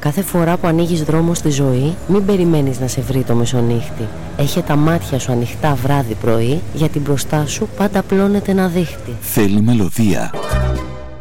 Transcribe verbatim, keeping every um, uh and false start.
Κάθε φορά που ανοίγεις δρόμο στη ζωή, μην περιμένεις να σε βρει το μεσονύχτη. Έχε τα μάτια σου ανοιχτά βράδυ πρωί, γιατί μπροστά σου πάντα πλώνεται ένα δίχτυ. Θέλει μελωδία,